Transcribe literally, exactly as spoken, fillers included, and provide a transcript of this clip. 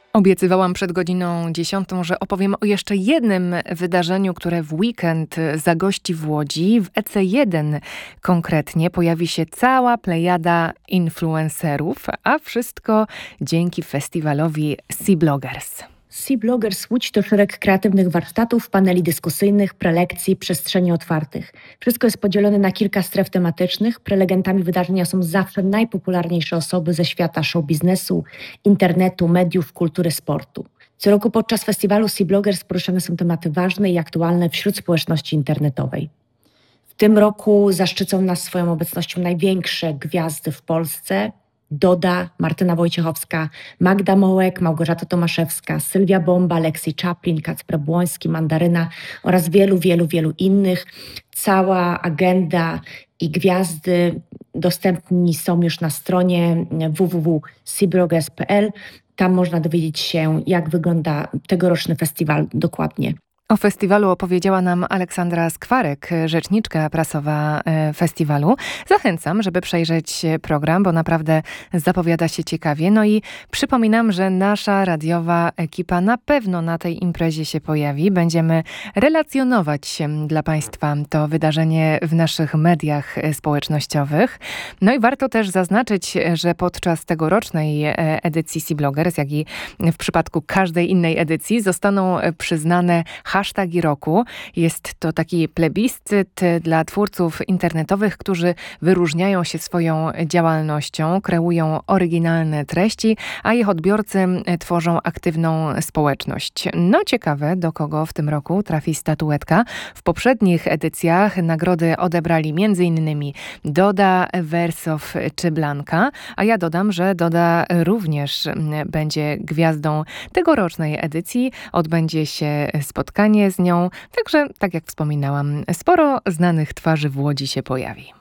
Obiecywałam przed godziną dziesiątą, że opowiem o jeszcze jednym wydarzeniu, które w weekend zagości w Łodzi. W E C jeden konkretnie pojawi się cała plejada influencerów, a wszystko dzięki festiwalowi Sea Bloggers. Sea Bloggers Łódź to szereg kreatywnych warsztatów, paneli dyskusyjnych, prelekcji, przestrzeni otwartych. Wszystko jest podzielone na kilka stref tematycznych. Prelegentami wydarzenia są zawsze najpopularniejsze osoby ze świata show biznesu, internetu, mediów, kultury, sportu. Co roku podczas festiwalu Sea Bloggers poruszane są tematy ważne i aktualne wśród społeczności internetowej. W tym roku zaszczycą nas swoją obecnością największe gwiazdy w Polsce. Doda, Martyna Wojciechowska, Magda Mołek, Małgorzata Tomaszewska, Sylwia Bomba, Lexi Chaplin, Kacper Błoński, Mandaryna oraz wielu, wielu, wielu innych. Cała agenda i gwiazdy dostępni są już na stronie w w w kropka sea bloggers kropka p l. Tam można dowiedzieć się, jak wygląda tegoroczny festiwal dokładnie. O festiwalu opowiedziała nam Aleksandra Skwarek, rzeczniczka prasowa festiwalu. Zachęcam, żeby przejrzeć program, bo naprawdę zapowiada się ciekawie. No i przypominam, że nasza radiowa ekipa na pewno na tej imprezie się pojawi. Będziemy relacjonować dla Państwa to wydarzenie w naszych mediach społecznościowych. No i warto też zaznaczyć, że podczas tegorocznej edycji Sea Bloggers, jak i w przypadku każdej innej edycji, zostaną przyznane Hashtagi roku. Jest to taki plebiscyt dla twórców internetowych, którzy wyróżniają się swoją działalnością, kreują oryginalne treści, a ich odbiorcy tworzą aktywną społeczność. No ciekawe, do kogo w tym roku trafi statuetka. W poprzednich edycjach nagrody odebrali między innymi Doda, Wersow czy Blanka, a ja dodam, że Doda również będzie gwiazdą tegorocznej edycji. Odbędzie się spotkanie z nią. Także, tak jak wspominałam, sporo znanych twarzy w Łodzi się pojawi.